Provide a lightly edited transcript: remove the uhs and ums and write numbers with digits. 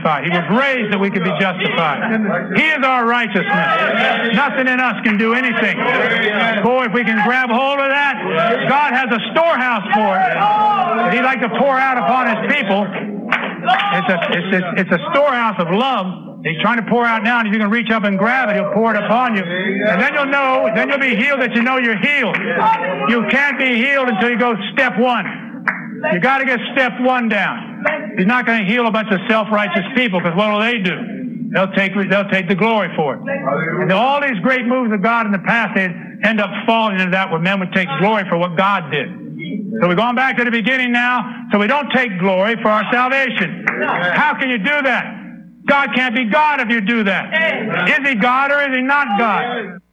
justified. He was raised that we could be justified. He is our righteousness. Nothing in us can do anything. Boy, if we can grab hold of that, God has a storehouse for it that He'd like to pour out upon His people. It's a storehouse of love. He's trying to pour out now, and if you can reach up and grab it, He'll pour it upon you. And then you'll know, then you'll be healed that you know you're healed. You can't be healed until you go step one. You got to get step one down. He's not going to heal a bunch of self-righteous people, because what will they do? They'll take the glory for it. And all these great moves of God in the past, they'd end up falling into that where men would take glory for what God did. So we're going back to the beginning now, so we don't take glory for our salvation. How can you do that? God can't be God if you do that. Is He God or is He not God?